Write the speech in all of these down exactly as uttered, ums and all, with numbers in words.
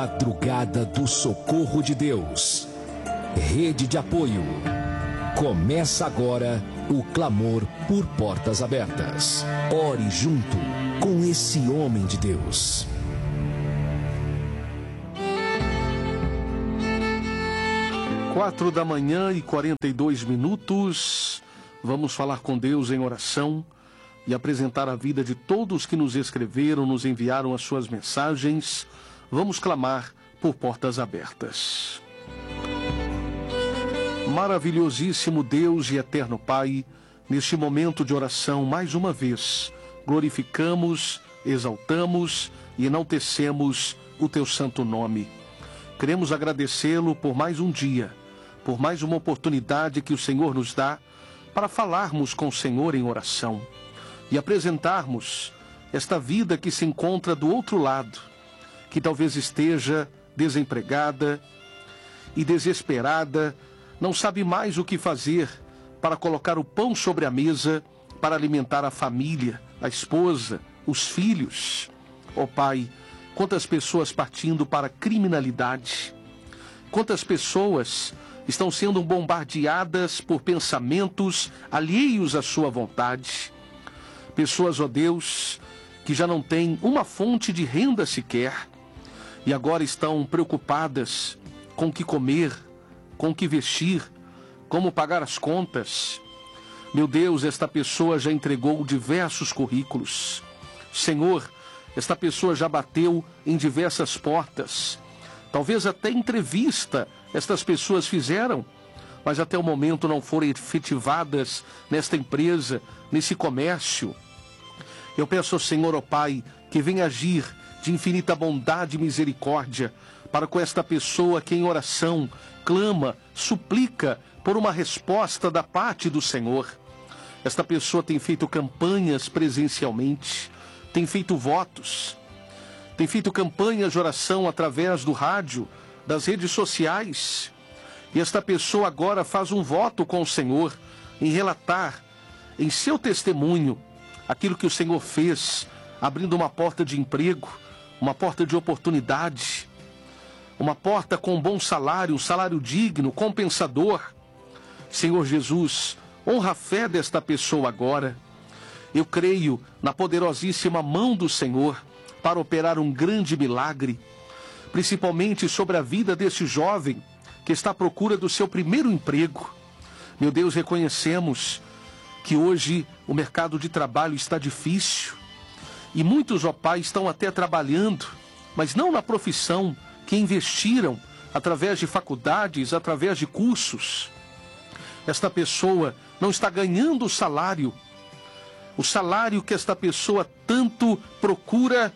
Madrugada do Socorro de Deus. Rede de apoio. Começa agora o clamor por portas abertas. Ore junto com esse homem de Deus. Quatro da manhã e quarenta e dois minutos. Vamos falar com Deus em oração e apresentar a vida de todos que nos escreveram, nos enviaram as suas mensagens. Vamos clamar por portas abertas. Maravilhosíssimo Deus e eterno Pai, neste momento de oração, mais uma vez, glorificamos, exaltamos e enaltecemos o Teu santo nome. Queremos agradecê-lo por mais um dia, por mais uma oportunidade que o Senhor nos dá para falarmos com o Senhor em oração e apresentarmos esta vida que se encontra do outro lado, que talvez esteja desempregada e desesperada, não sabe mais o que fazer para colocar o pão sobre a mesa, para alimentar a família, a esposa, os filhos. Ó Pai, quantas pessoas partindo para a criminalidade, quantas pessoas estão sendo bombardeadas por pensamentos alheios à sua vontade. Pessoas, ó Deus, que já não têm uma fonte de renda sequer e agora estão preocupadas com o que comer, com o que vestir, como pagar as contas. Meu Deus, esta pessoa já entregou diversos currículos. Senhor, esta pessoa já bateu em diversas portas. Talvez até entrevista estas pessoas fizeram, mas até o momento não foram efetivadas nesta empresa, nesse comércio. Eu peço ao Senhor, ó Pai, que venha agir de infinita bondade e misericórdia para com esta pessoa que em oração clama, suplica por uma resposta da parte do Senhor. Esta pessoa tem feito campanhas presencialmente, tem feito votos, tem feito campanhas de oração através do rádio, das redes sociais. E esta pessoa agora faz um voto com o Senhor em relatar em seu testemunho aquilo que o Senhor fez, abrindo uma porta de emprego, uma porta de oportunidade, uma porta com um bom salário, um salário digno, compensador. Senhor Jesus, honra a fé desta pessoa agora. Eu creio na poderosíssima mão do Senhor para operar um grande milagre, principalmente sobre a vida desse jovem que está à procura do seu primeiro emprego. Meu Deus, reconhecemos que hoje o mercado de trabalho está difícil e muitos, ó Pai, estão até trabalhando, mas não na profissão que investiram através de faculdades, através de cursos. Esta pessoa não está ganhando o salário, o salário que esta pessoa tanto procura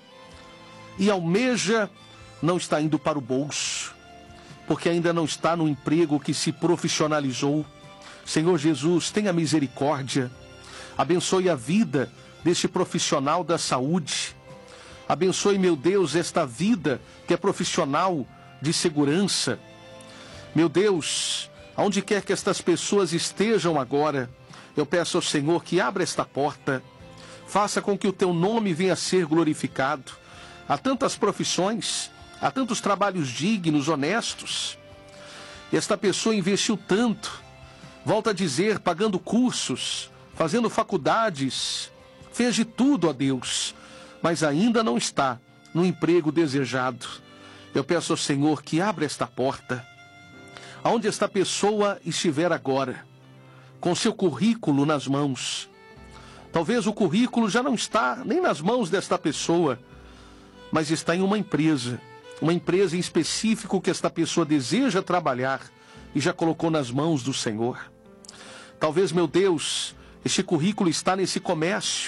e almeja, não está indo para o bolso, porque ainda não está no emprego que se profissionalizou. Senhor Jesus, tenha misericórdia, abençoe a vida deste profissional da saúde, abençoe, meu Deus, esta vida que é profissional de segurança. Meu Deus, aonde quer que estas pessoas estejam agora, eu peço ao Senhor que abra esta porta, faça com que o teu nome venha a ser glorificado. Há tantas profissões, há tantos trabalhos dignos, honestos. E esta pessoa investiu tanto, volta a dizer, pagando cursos, fazendo faculdades, fez de tudo, ó Deus, mas ainda não está no emprego desejado. Eu peço ao Senhor que abra esta porta, aonde esta pessoa estiver agora, com seu currículo nas mãos. Talvez o currículo já não está nem nas mãos desta pessoa, mas está em uma empresa, uma empresa em específico que esta pessoa deseja trabalhar e já colocou nas mãos do Senhor. Talvez, meu Deus, este currículo está nesse comércio,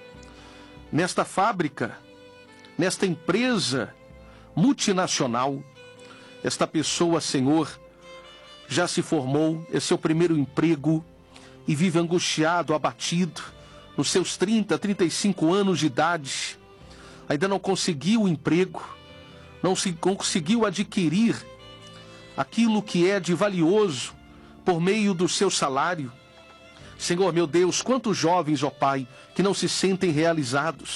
nesta fábrica, nesta empresa multinacional. Esta pessoa, Senhor, já se formou, é seu primeiro emprego e vive angustiado, abatido, nos seus trinta, trinta e cinco anos de idade. Ainda não conseguiu o emprego, não se conseguiu adquirir aquilo que é de valioso por meio do seu salário. Senhor, meu Deus, quantos jovens, ó Pai, que não se sentem realizados,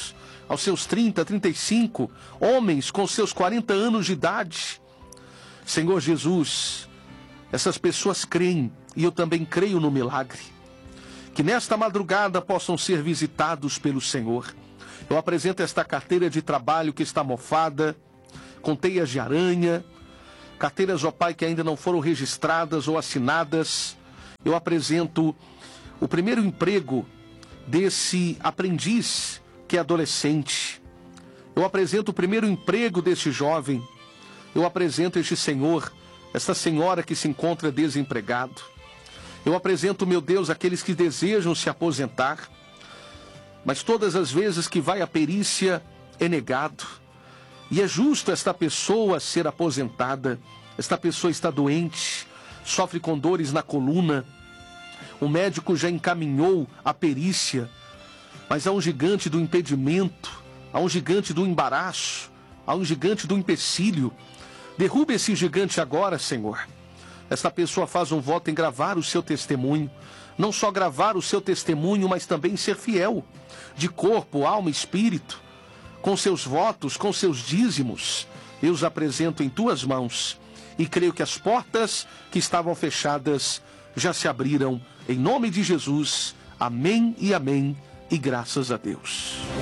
aos seus trinta, trinta e cinco, homens com seus quarenta anos de idade. Senhor Jesus, essas pessoas creem, e eu também creio no milagre, que nesta madrugada possam ser visitados pelo Senhor. Eu apresento esta carteira de trabalho que está mofada, com teias de aranha, carteiras, ó Pai, que ainda não foram registradas ou assinadas. Eu apresento o primeiro emprego desse aprendiz que é adolescente. Eu apresento o primeiro emprego deste jovem. Eu apresento este senhor, esta senhora que se encontra desempregado. Eu apresento, meu Deus, aqueles que desejam se aposentar, mas todas as vezes que vai à perícia é negado. E é justo esta pessoa ser aposentada. Esta pessoa está doente, sofre com dores na coluna. O médico já encaminhou a perícia, mas há um gigante do impedimento, há um gigante do embaraço, há um gigante do empecilho. Derruba esse gigante agora, Senhor. Esta pessoa faz um voto em gravar o seu testemunho. Não só gravar o seu testemunho, mas também ser fiel, de corpo, alma e espírito, com seus votos, com seus dízimos. Eu os apresento em tuas mãos e creio que as portas que estavam fechadas já se abriram. Em nome de Jesus, amém e amém, e graças a Deus.